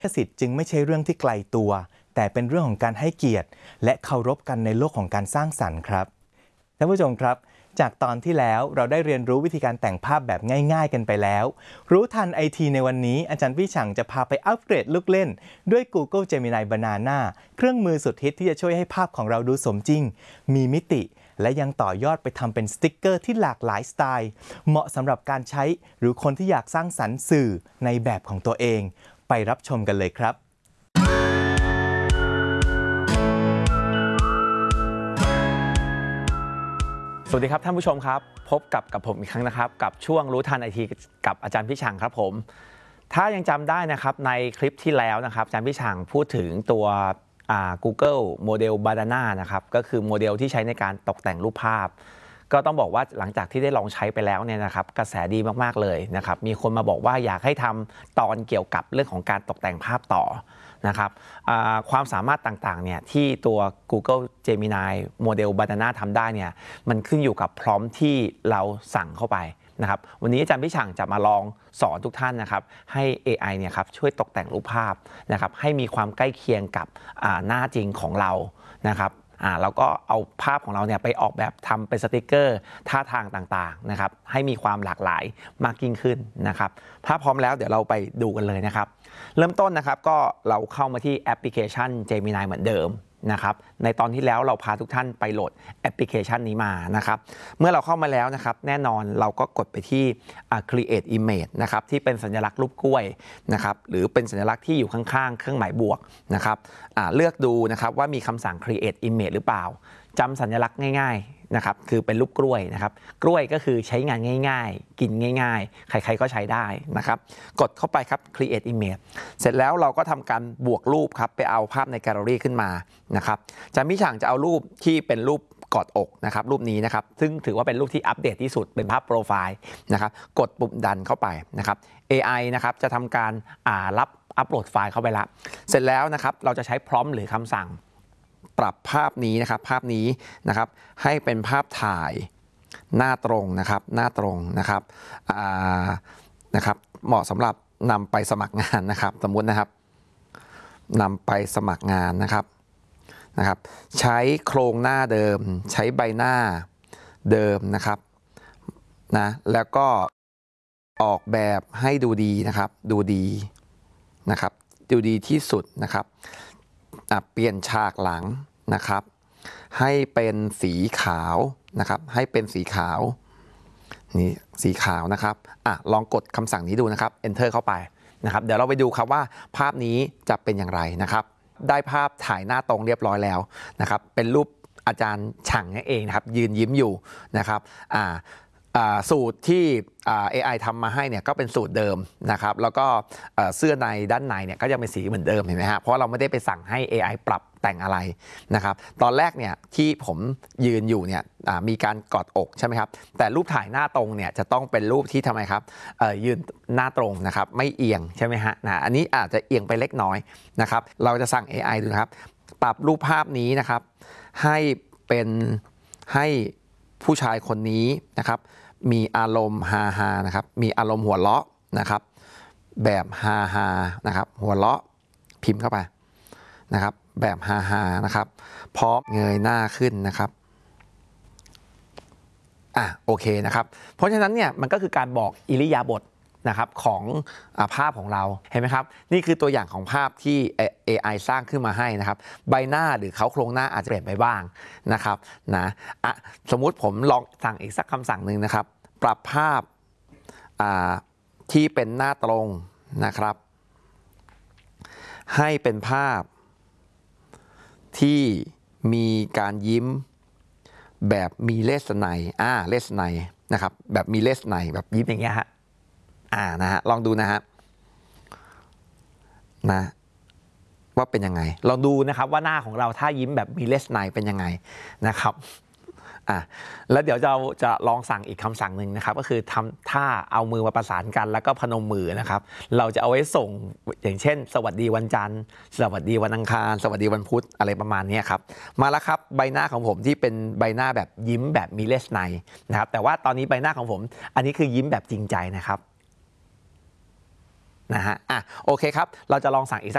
ลิขสิทธิ์จึงไม่ใช่เรื่องที่ไกลตัวแต่เป็นเรื่องของการให้เกียรติและเคารพกันในโลกของการสร้างสรรค์ครับท่านผู้ชมครับจากตอนที่แล้วเราได้เรียนรู้วิธีการแต่งภาพแบบง่ายๆกันไปแล้วรู้ทันไอทีในวันนี้อาจารย์พี่ฉังจะพาไปอัปเกรดลูกเล่นด้วย Google Gemini Banana เครื่องมือสุดฮิตที่จะช่วยให้ภาพของเราดูสมจริงมีมิติและยังต่อยอดไปทำเป็นสติ๊กเกอร์ที่หลากหลายสไตล์เหมาะสำหรับการใช้หรือคนที่อยากสร้างสรรค์สื่อในแบบของตัวเองไปรับชมกันเลยครับสวัสดีครับท่านผู้ชมครับพบกับผมอีกครั้งนะครับกับช่วงรู้ทันไอทีกับอาจารย์พี่ฉังครับผมถ้ายังจำได้นะครับในคลิปที่แล้วนะครับอาจารย์พี่ฉังพูดถึงตัวGoogle โมเดล Banana นะครับก็คือโมเดลที่ใช้ในการตกแต่งรูปภาพก็ต้องบอกว่าหลังจากที่ได้ลองใช้ไปแล้วเนี่ยนะครับกระแสดีมากๆเลยนะครับมีคนมาบอกว่าอยากให้ทำตอนเกี่ยวกับเรื่องของการตกแต่งภาพต่อนะครับความสามารถต่างๆเนี่ยที่ตัว Google Gemini โมเดล Banana ทำได้เนี่ยมันขึ้นอยู่กับพร้อมที่เราสั่งเข้าไปนะครับวันนี้อาจารย์พี่ฉังจะมาลองสอนทุกท่านนะครับให้ AI เนี่ยครับช่วยตกแต่งรูปภาพนะครับให้มีความใกล้เคียงกับหน้าจริงของเรานะครับแล้วก็เอาภาพของเราเนี่ยไปออกแบบทำเป็นสติกเกอร์ท่าทางต่างๆนะครับให้มีความหลากหลายมากยิ่งขึ้นนะครับถ้าพร้อมแล้วเดี๋ยวเราไปดูกันเลยนะครับเริ่มต้นนะครับก็เราเข้ามาที่แอปพลิเคชัน Gemini เหมือนเดิมนะครับในตอนที่แล้วเราพาทุกท่านไปโหลดแอปพลิเคชันนี้มานะครับเมื่อเราเข้ามาแล้วนะครับแน่นอนเราก็กดไปที่create image นะครับที่เป็นสัญลักษณ์รูปกล้วยนะครับหรือเป็นสัญลักษณ์ที่อยู่ข้างๆเครื่องหมายบวกนะครับเลือกดูนะครับว่ามีคำสั่ง create image หรือเปล่าจำสัญลักษณ์ง่ายๆนะครับคือเป็นรูปกล้วยนะครับกล้วยก็คือใช้งานง่ายๆกินง่ายๆใครๆก็ใช้ได้นะครับกดเข้าไปครับ create image เสร็จแล้วเราก็ทำการบวกรูปครับไปเอาภาพในแกลเลอรี่ขึ้นมานะครับอาจารย์พี่ฉังจะเอารูปที่เป็นรูปกอดอกนะครับรูปนี้นะครับซึ่งถือว่าเป็นรูปที่อัปเดตที่สุดเป็นภาพโปรไฟล์นะครับกดปุ่มดันเข้าไปนะครับ AI นะครับจะทำการรับอัปโหลดไฟล์เข้าไปละเสร็จแล้วนะครับเราจะใช้พร้อมหรือคำสั่งปรับภาพนี้นะครับภาพนี้นะครับให้เป็นภาพถ่ายหน้าตรงนะครับหน้าตรงนะครับนะครับเหมาะสำหรับนำไปสมัครงานนะครับสมมุตินะครับนำไปสมัครงานนะครับใช้โครงหน้าเดิมใช้ใบหน้าเดิมนะครับนะแล้วก็ออกแบบให้ดูดีนะครับดูดีนะครับดูดีที่สุดนะครับเปลี่ยนฉากหลังนะครับให้เป็นสีขาวนะครับให้เป็นสีขาวนี่สีขาวนะครับลองกดคำสั่งนี้ดูนะครับ Enter เข้าไปนะครับเดี๋ยวเราไปดูครับว่าภาพนี้จะเป็นอย่างไรนะครับได้ภาพถ่ายหน้าตรงเรียบร้อยแล้วนะครับเป็นรูปอาจารย์ฉังนั่นเองนะครับยืนยิ้มอยู่นะครับสูตรที่AI ทำมาให้เนี่ยก็เป็นสูตรเดิมนะครับแล้วก็เสื้อในด้านในเนี่ยก็ยังเป็นสีเหมือนเดิมเห็นไหมฮะเพราะเราไม่ได้ไปสั่งให้ AI ปรับแต่งอะไรนะครับตอนแรกเนี่ยที่ผมยืนอยู่เนี่ยมีการกอดอกใช่ไหมครับแต่รูปถ่ายหน้าตรงเนี่ยจะต้องเป็นรูปที่ทำไมครับยืนหน้าตรงนะครับไม่เอียงใช่ไหมฮะอันนี้อาจจะเอียงไปเล็กน้อยนะครับเราจะสั่ง AI ดูครับปรับรูปภาพนี้นะครับให้เป็นให้ผู้ชายคนนี้นะครับมีอารมณ์ฮานะครับมีอารมณ์หัวเราะนะครับแบบฮานะครับหัวเราะพิมพ์เข้าไปนะครับแบบฮานะครับพร้อมเงยหน้าขึ้นนะครับโอเคนะครับเพราะฉะนั้นเนี่ยมันก็คือการบอกอิริยาบถนะครับของภาพของเราเห็นไหมครับนี่คือตัวอย่างของภาพที่ AI สร้างขึ้นมาให้นะครับใบหน้าหรือเขาโครงหน้าอาจจะเปลี่ยนไปบ้างนะครับนะสมมุติผมลองสั่งอีกสักคำสั่งหนึ่งนะครับปรับภาพที่เป็นหน้าตรงนะครับให้เป็นภาพที่มีการยิ้มแบบมีเลสไนเลสไนนะครับแบบมีเลสไนแบบยิ้มอย่างเงี้ยฮะนะฮะลองดูนะฮะนะว่าเป็นยังไงลองดูนะครับว่าหน้าของเราถ้ายิ้มแบบมีเลสไนเป็นยังไงนะครับแล้วเดี๋ยวเราจะลองสั่งอีกคำสั่งหนึ่งนะครับก็คือทำท่าเอามือมาประสานกันแล้วก็พนมมือนะครับเราจะเอาไว้ส่งอย่างเช่นสวัสดีวันจันทร์สวัสดีวันอังคารสวัสดีวันพุธอะไรประมาณนี้ครับมาแล้วครับใบหน้าของผมที่เป็นใบหน้าแบบยิ้มแบบมีเลสไนนะครับแต่ว่าตอนนี้ใบหน้าของผมอันนี้คือยิ้มแบบจริงใจนะครับนะฮะโอเคครับเราจะลองสั่งอีก